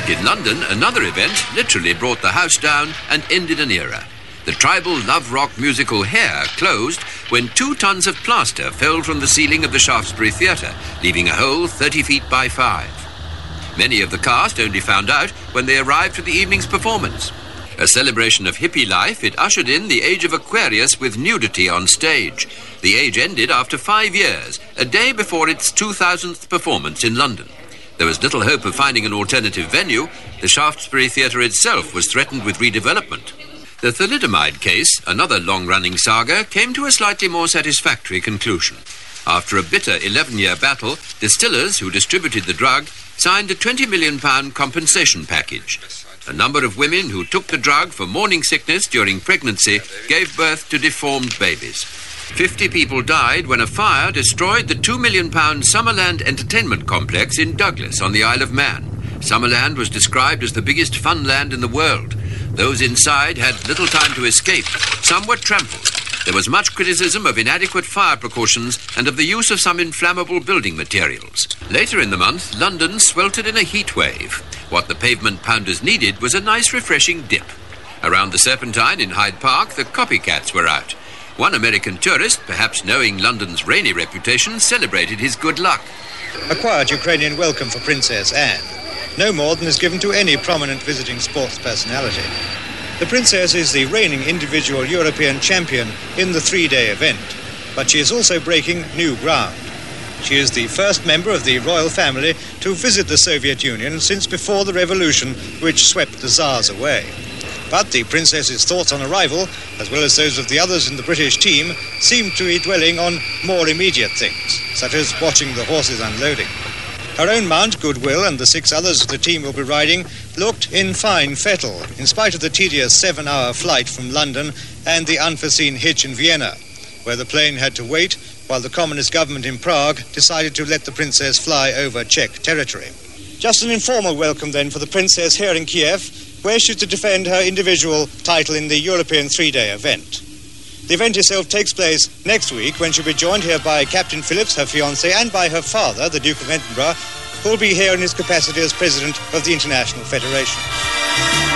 In London, another event literally brought the house down and ended an era. The tribal love rock musical Hair closed when 2 tons of plaster fell from the ceiling of the Shaftesbury Theatre, leaving a hole 30 feet by 5. Many of the cast only found out when they arrived for the evening's performance. A celebration of hippie life, it ushered in the age of Aquarius with nudity on stage. The age ended after 5 years, a day before its 2000th performance in London. There was little hope of finding an alternative venue. The Shaftesbury Theatre itself was threatened with redevelopment. The thalidomide case, another long-running saga, came to a slightly more satisfactory conclusion. After a bitter 11-year battle, distillers who distributed the drug signed a £20 million compensation package. A number of women who took the drug for morning sickness during pregnancy gave birth to deformed babies. 50 people died when a fire destroyed the £2 million Summerland entertainment complex in Douglas on the Isle of Man. Summerland was described as the biggest funland in the world. Those inside had little time to escape. Some were trampled. There was much criticism of inadequate fire precautions and of the use of some inflammable building materials. Later in the month, London sweltered in a heat wave. What the pavement pounders needed was a nice refreshing dip. Around the Serpentine in Hyde Park, the copycats were out. One American tourist, perhaps knowing London's rainy reputation, celebrated his good luck. A quiet Ukrainian welcome for Princess Anne. No more than is given to any prominent visiting sports personality. The Princess is the reigning individual European champion in the 3-day event, but she is also breaking new ground. She is the first member of the royal family to visit the Soviet Union since before the revolution, which swept the Tsars away. But the Princess's thoughts on arrival, as well as those of the others in the British team, seem to be dwelling on more immediate things, such as watching the horses unloading. Her own mount, Goodwill, and the 6 others the team will be riding looked in fine fettle, in spite of the tedious 7-hour flight from London and the unforeseen hitch in Vienna, where the plane had to wait while the communist government in Prague decided to let the Princess fly over Czech territory. Just an informal welcome then for the Princess here in Kiev, where she's to defend her individual title in the European 3-day event. The event itself takes place next week when she'll be joined here by Captain Phillips, her fiancé, and by her father, the Duke of Edinburgh, who will be here in his capacity as President of the International Federation.